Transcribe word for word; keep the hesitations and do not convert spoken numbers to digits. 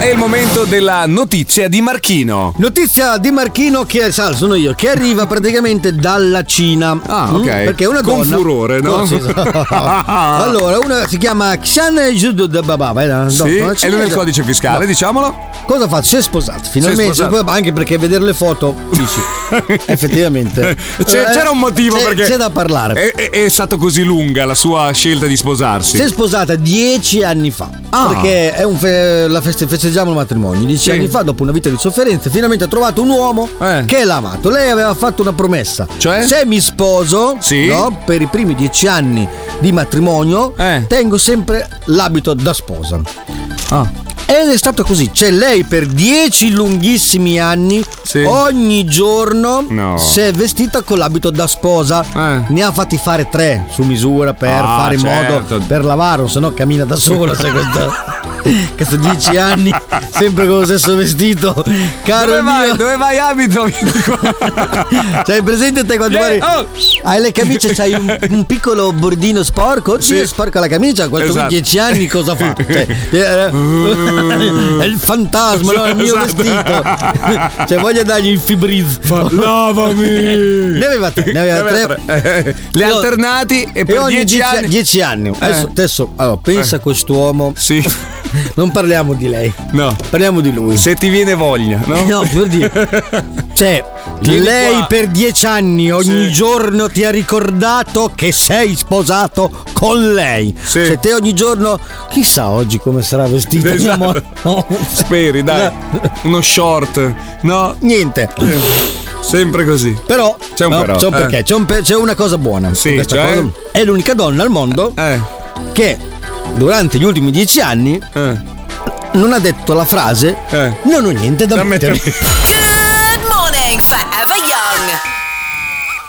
è il momento della notizia di Marchino. Notizia di Marchino che sa, sono io, che arriva praticamente dalla Cina. Ah, ok. Perché una Con donna, furore, no? Oh, sì, sì. Allora, una si chiama Xian Judubaba, sì, è lui nel codice fiscale, no. Diciamolo. Cosa fa? Si è sposato finalmente, si è sposato. Anche perché vedere le foto dici, effettivamente c'è, c'era un motivo, c'è, perché c'è da parlare. È, è, è stata così lunga la sua scelta di sposarsi. Si è sposata dieci anni fa. Ah. Perché è un fe- la feste- festeggiamo il matrimonio. Dieci sì. anni fa, dopo una vita di sofferenze, finalmente ha trovato un uomo eh. che l'ha amato. Lei aveva fatto una promessa. Cioè? Se mi sposo, sì. no, per i primi dieci anni di matrimonio, eh. tengo sempre l'abito da sposa. Ah. Ed è stato così, cioè lei per dieci lunghissimi anni, sì. ogni giorno no. si è vestita con l'abito da sposa. Eh. Ne ha fatti fare tre su misura per ah, fare in certo. modo per lavarlo, se no cammina da sola. Sai questo dieci anni sempre con lo stesso vestito. Caro dove vai? mio. Dove vai abito? Cioè presente te quando yeah. vai, oh. hai le camicie, c'hai un, un piccolo bordino sporco. Oddio, sì. è sporca la camicia. Questo esatto. dieci anni cosa fa? Cioè, è il fantasma, no? Il mio esatto. vestito. Cioè voglio dargli il Febreze. Lavami. Ne aveva tre, ne aveva tre. Eh, le Io, alternati e, e per ogni dieci anni. Dieci anni. Eh. Adesso, adesso allora, pensa a quest'uomo. Sì. Non parliamo di lei. No. Parliamo di lui. Se ti viene voglia, no? No, per dire. Cioè, Vieni lei qua. per dieci anni ogni sì. giorno ti ha ricordato che sei sposato con lei. Sì. Se te ogni giorno, chissà oggi come sarà vestito. Esatto. No. Speri, dai. Uno short. No. Niente. Sempre così. Però c'è un no, però. C'è un perché, eh. c'è, un pe- c'è una cosa buona. Sì, cioè? cosa. È l'unica donna al mondo eh. che durante gli ultimi dieci anni eh. non ha detto la frase eh. non ho niente da, da mettere. Good morning, Forever Young.